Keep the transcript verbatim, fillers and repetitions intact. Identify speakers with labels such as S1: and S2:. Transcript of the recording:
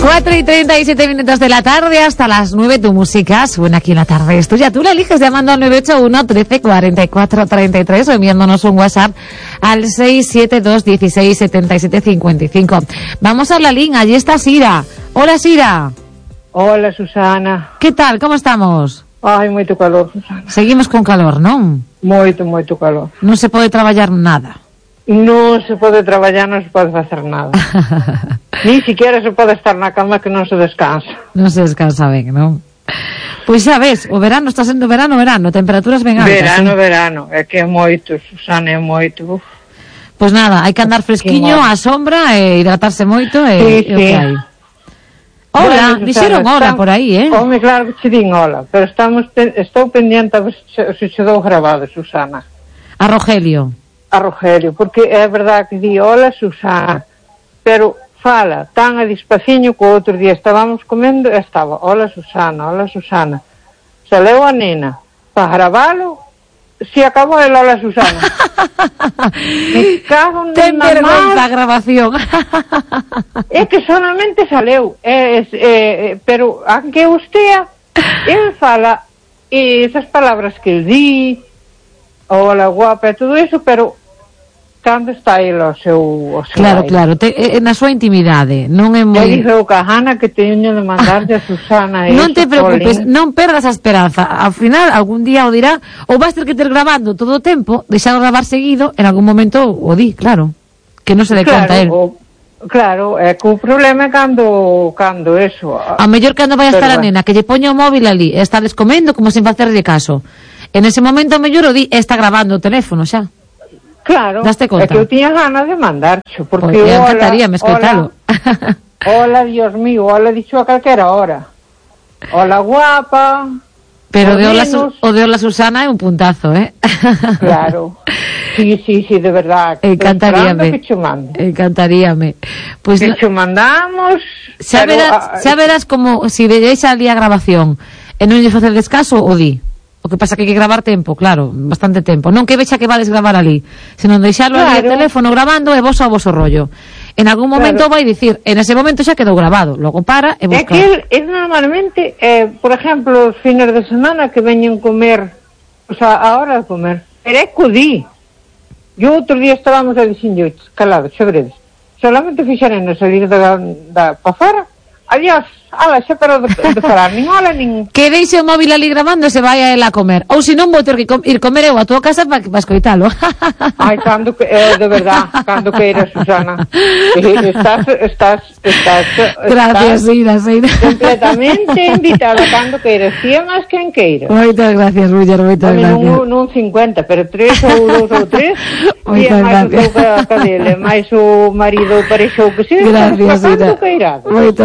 S1: cuatro y treinta y siete minutos de la tarde, hasta las nueve tu música suena aquí en la tarde. Es tuya, tú la eliges llamando al nueve ocho uno, trece, cuarenta y cuatro, treinta y tres o enviándonos un WhatsApp al seis siete dos, dieciséis, setenta y siete, cincuenta y cinco. Vamos a la línea, allí está Sira. Hola, Sira.
S2: Hola, Susana.
S1: ¿Qué tal? ¿Cómo estamos?
S2: Ai, moito calor, Susana.
S1: Seguimos con calor, non?
S2: Moito, moito calor.
S1: Non se pode traballar nada.
S2: Non se pode traballar, non se pode facer nada. Ni siquiera se pode estar na cama que non se descansa.
S1: Non se descansa ben, non? Pois xa ves, o verano está sendo verano, verano, temperaturas ben altas.
S2: Verano,
S1: ¿sí?
S2: verano, é que é moito, Susana, é moito. Uf.
S1: Pois nada, hai que andar fresquiño, á sombra, e hidratarse moito, e,
S2: Sí,
S1: e o
S2: sí.
S1: que hai. Hola,
S2: Bueno,
S1: dixeron
S2: Susana,
S1: hola
S2: está-
S1: por aí, eh?
S2: Home, claro que che din hola, pero estamos pe- estou pendiente a ver se, se che dou grabado, Susana.
S1: A Rogelio.
S2: A Rogelio, porque é verdade que di hola, Susana, pero fala tan a despaciño que o outro día estábamos comendo e estaba hola, Susana, hola, Susana. Se leu a nena para gravalo, se acabou el hola, Susana. Me cago en
S1: Ten
S2: na
S1: vergonza a
S2: mar.
S1: grabación.
S2: É que solamente saleu, é, é, é, pero aunque ustea, el fala e esas palabras que el di, hola, guapa e todo eso, pero cando está ele ao seu, ao seu
S1: Claro,
S2: aire.
S1: claro, te, é na súa intimidade, non é
S2: Eu
S1: moi...
S2: dixo o Cajana que teño de mandarlle a Susana
S1: Non te
S2: eso,
S1: preocupes,
S2: Colín.
S1: non perdas a esperanza. Ao final, algún día o dirá, ou vas ter que ter grabando todo o tempo, deixar gravar seguido, en algún momento o di, claro. Que non se dé conta él.
S2: Claro, o, claro, é que o problema é cando, cando eso.
S1: A mellor cando vai a estar a
S2: Pero,
S1: nena, que lle poña o móvil ali, e está descomendo como sen facerlle caso. En ese momento, a mellor o di, e está grabando o teléfono xa.
S2: Claro,
S1: Daste conta?
S2: é que eu tiña ganas de mandarcho, porque
S1: Pois,
S2: hola,
S1: encantaría me escoitalo.
S2: Hola, hola, Dios mío, hola, dixo a calquera hora. Hola, guapa.
S1: Pero
S2: por
S1: de hola,
S2: menos.
S1: Su- o de hola Susana é un puntazo, eh?
S2: Claro. Sí, sí, sí, de verdad.
S1: Encantaríame.
S2: Que che mande.
S1: Encantaríame. Pois
S2: Que
S1: no-
S2: che mandamos.
S1: xa
S2: pero,
S1: verás,
S2: ah,
S1: xa verás como si deixa ali a grabación e non lle facer descaso, o di. O que pasa que hai que gravar tempo, claro, bastante tempo. Non que vexa que vades gravar ali, senón deixarlo ali o
S2: Claro.
S1: teléfono grabando e vos ao voso rollo. En algún momento
S2: Claro.
S1: vai dicir, en ese momento xa quedou grabado, logo para e
S2: É
S1: busca.
S2: que él, él normalmente, eh, por ejemplo, os fines de semana que veñen comer, o sea, a hora de comer, pero é que o di. Yo outro día estábamos a dixinho, calados, xabredes, solamente fixaren no salir da, da pa fora, adiós, ala, xa pero de, de falar, nin hola, nin...
S1: Que deixe o móvil ali grabando e se vai a ela a comer. Ou se non vou ter que com- ir comer eu a túa casa para pa escoitalo.
S2: Ai, cando que, eh, de verdad, cando queiras, Susana. Eh, estás, estás, estás,
S1: Gracias,
S2: estás
S1: Ira, Ira.
S2: completamente invitada cando queiras, si é máis quen queira.
S1: Moitas gracias, Ruller, moitas
S2: Home,
S1: gracias.
S2: non, non cincuenta, pero tres ou dous ou tres, e
S1: Moitas
S2: é máis o
S1: gracias.
S2: teu ca- cadele, máis o marido ou parexa ou que seja,
S1: Gracias,
S2: cando
S1: Ira.
S2: queirades.
S1: Moitas